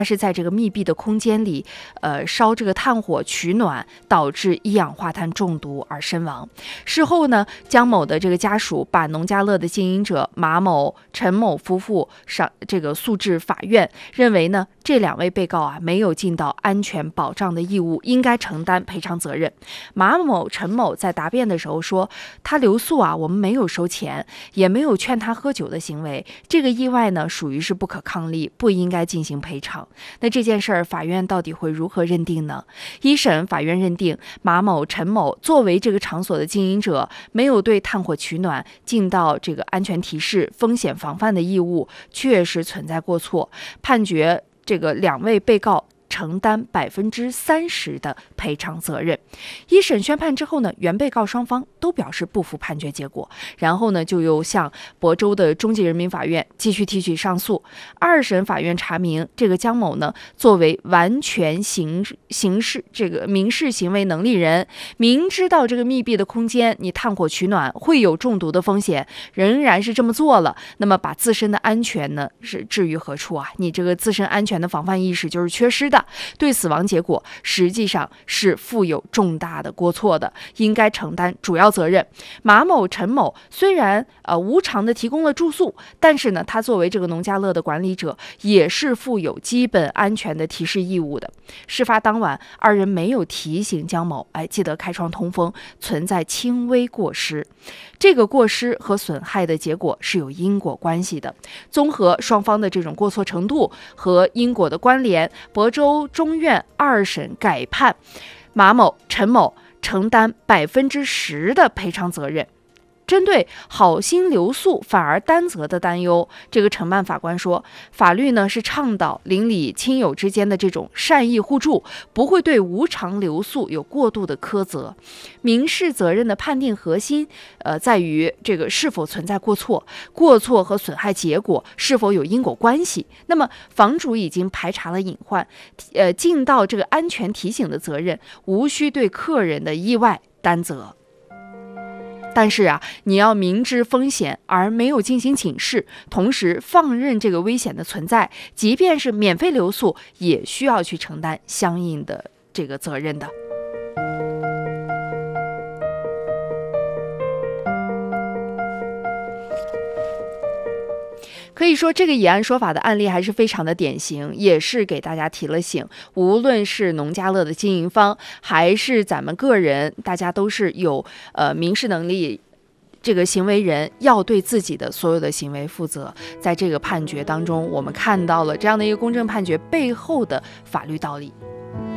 是在这个密闭的空间里，烧这个炭火取暖，导致一氧化碳中毒而身亡。事后呢，姜某的这个家属把农家乐的经营者马某、陈某夫妇诉至法院，认为呢这2位被告没有尽到安全保障的义务，应该承担赔偿责任。马某、陈某在答辩的时候说，他留宿我们没有收钱，也没有劝他喝酒的行为，这个意外呢属于是不可抗力，不应该进行赔偿。那这件事儿，法院到底会如何认定呢？一审法院认定马某、陈某作为这个场所的经营者，没有对炭火取暖尽到这个安全提示、风险防范的义务，确实存在过错，判决这个2位被告承担30%的赔偿责任。一审宣判之后呢，原被告双方都表示不服判决结果，然后呢就又向亳州的中级人民法院继续提起上诉。二审法院查明，这个姜某呢作为完全民事行为能力人，明知道这个密闭的空间你炭火取暖会有中毒的风险，仍然是这么做了，那么把自身的安全呢是置于何处你这个自身安全的防范意识就是缺失的，对死亡结果实际上是负有重大的过错的，应该承担主要责任。马某、陈某虽然无偿的提供了住宿，但是呢，他作为这个农家乐的管理者，也是负有基本安全的提示义务的。事发当晚，2人没有提醒姜某，记得开窗通风，存在轻微过失。这个过失和损害的结果是有因果关系的。综合双方的这种过错程度和因果的关联，亳州中院2审改判马某、陈某承担10%的赔偿责任。针对好心留宿反而担责的担忧，这个承办法官说，法律呢是倡导邻里亲友之间的这种善意互助，不会对无偿留宿有过度的苛责。民事责任的判定核心在于这个是否存在过错，过错和损害结果是否有因果关系。那么房主已经排查了隐患，尽到这个安全提醒的责任，无需对客人的意外担责。但是你要明知风险而没有进行警示，同时放任这个危险的存在，即便是免费留宿，也需要去承担相应的这个责任的。可以说，这个以案说法的案例还是非常的典型，也是给大家提了醒。无论是农家乐的经营方，还是咱们个人，大家都是有民事能力这个行为人，要对自己的所有的行为负责。在这个判决当中，我们看到了这样的一个公正判决背后的法律道理。